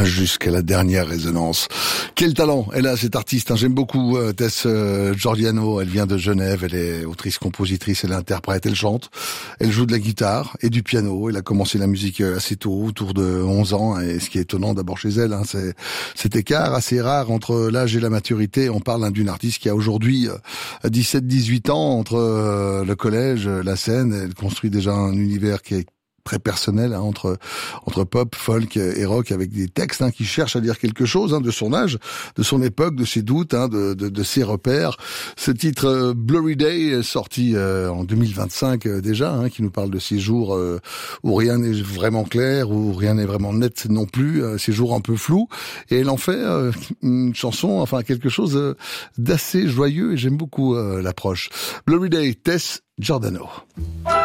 jusqu'à la dernière résonance. Quel talent elle a, cette artiste, hein. J'aime beaucoup Tess Giordano. Elle vient de Genève, elle est autrice, compositrice, elle interprète, elle chante, elle joue de la guitare et du piano. Elle a commencé la musique assez tôt, autour de 11 ans, et ce qui est étonnant d'abord chez elle, hein, c'est cet écart assez rare entre l'âge et la maturité. On parle d'une artiste qui a aujourd'hui 17-18 ans, entre le collège, la scène. Elle construit déjà un univers qui est très personnel, hein, entre pop, folk et rock, avec des textes, hein, qui cherchent à dire quelque chose, hein, de son âge, de son époque, de ses doutes, hein, de ses repères. Ce titre Blurry Day, sorti en 2025 déjà, hein, qui nous parle de ces jours où rien n'est vraiment clair, où rien n'est vraiment net non plus, ces jours un peu flous. Et elle en fait une chanson, enfin quelque chose d'assez joyeux, et j'aime beaucoup l'approche. Blurry Day, Tess Giordano.